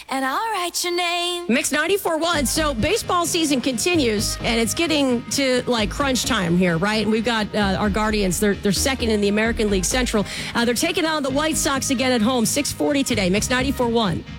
and I'll write your name. Mix 94.1. So baseball season continues, and it's getting to like crunch time here, right? And we've got our Guardians. They're second in the American League Central. They're taking on the White Sox again at home. 6:40 today. Mix 94.1.